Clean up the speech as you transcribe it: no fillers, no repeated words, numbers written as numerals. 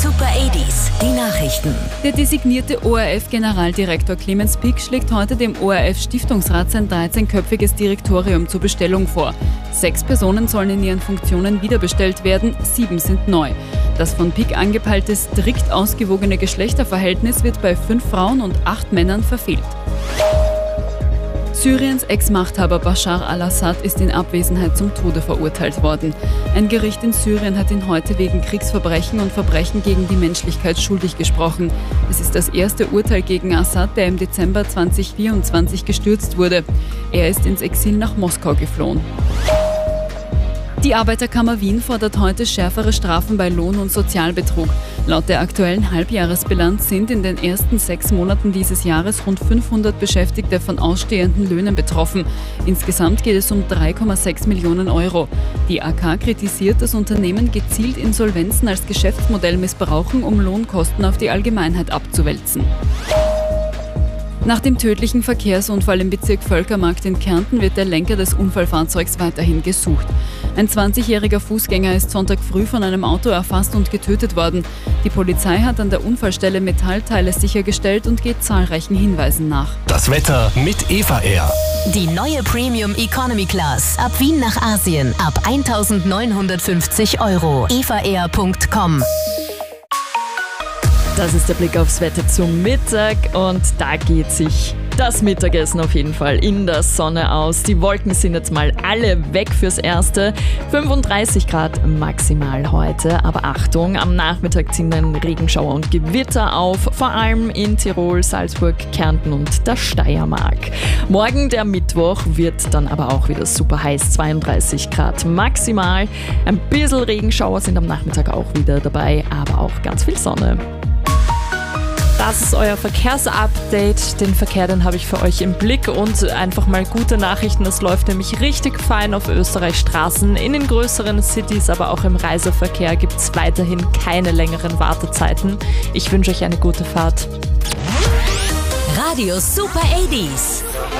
Super 80s, die Nachrichten. Der designierte ORF-Generaldirektor Clemens Pick schlägt heute dem ORF-Stiftungsrat sein 13-köpfiges Direktorium zur Bestellung vor. 6 Personen sollen in ihren Funktionen wiederbestellt werden, 7 sind neu. Das von Pick angepeilte strikt ausgewogene Geschlechterverhältnis wird bei 5 Frauen und 8 Männern verfehlt. Syriens Ex-Machthaber Bashar al-Assad ist in Abwesenheit zum Tode verurteilt worden. Ein Gericht in Syrien hat ihn heute wegen Kriegsverbrechen und Verbrechen gegen die Menschlichkeit schuldig gesprochen. Es ist das erste Urteil gegen Assad, der im Dezember 2024 gestürzt wurde. Er ist ins Exil nach Moskau geflohen. Die Arbeiterkammer Wien fordert heute schärfere Strafen bei Lohn- und Sozialbetrug. Laut der aktuellen Halbjahresbilanz sind in den ersten 6 Monaten dieses Jahres rund 500 Beschäftigte von ausstehenden Löhnen betroffen. Insgesamt geht es um 3,6 Millionen Euro. Die AK kritisiert, dass Unternehmen gezielt Insolvenzen als Geschäftsmodell missbrauchen, um Lohnkosten auf die Allgemeinheit abzuwälzen. Nach dem tödlichen Verkehrsunfall im Bezirk Völkermarkt in Kärnten wird der Lenker des Unfallfahrzeugs weiterhin gesucht. Ein 20-jähriger Fußgänger ist Sonntag früh von einem Auto erfasst und getötet worden. Die Polizei hat an der Unfallstelle Metallteile sichergestellt und geht zahlreichen Hinweisen nach. Das Wetter mit Eva Air. Die neue Premium Economy Class. Ab Wien nach Asien. Ab 1.950 €. evaair.com. Das ist der Blick aufs Wetter zum Mittag und da geht sich das Mittagessen auf jeden Fall in der Sonne aus. Die Wolken sind jetzt mal alle weg fürs Erste. 35 Grad maximal heute, aber Achtung, am Nachmittag ziehen dann Regenschauer und Gewitter auf, vor allem in Tirol, Salzburg, Kärnten und der Steiermark. Morgen, der Mittwoch, wird dann aber auch wieder super heiß, 32 Grad maximal. Ein bisschen Regenschauer sind am Nachmittag auch wieder dabei, aber auch ganz viel Sonne. Das ist euer Verkehrsupdate. Den Verkehr, den habe ich für euch im Blick und einfach mal gute Nachrichten. Es läuft nämlich richtig fein auf Österreichs Straßen. In den größeren Cities, aber auch im Reiseverkehr gibt es weiterhin keine längeren Wartezeiten. Ich wünsche euch eine gute Fahrt. Radio Super 80s.